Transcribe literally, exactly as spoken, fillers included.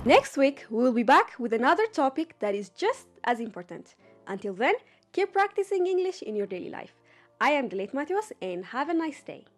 Next week, we will be back with another topic that is just as important. Until then, keep practicing English in your daily life. I am Delet Matios and have a nice day.